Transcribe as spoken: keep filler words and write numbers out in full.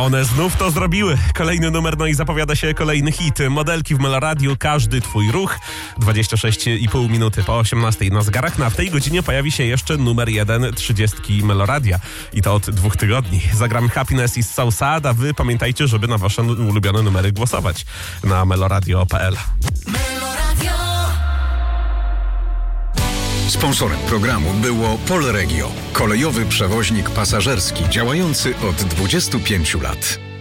One znów to zrobiły. Kolejny numer, no i zapowiada się kolejny hit. Modelki w Meloradiu, każdy twój ruch. dwadzieścia sześć i pół minuty po osiemnastej na zegarach. No a w tej godzinie pojawi się jeszcze numer jeden trzydziestki Meloradia. I to od dwóch tygodni. Zagramy Happiness is so sad, a wy pamiętajcie, żeby na wasze ulubione numery głosować na meloradio kropka p l. Sponsorem programu było Polregio, kolejowy przewoźnik pasażerski działający od dwudziestu pięciu lat.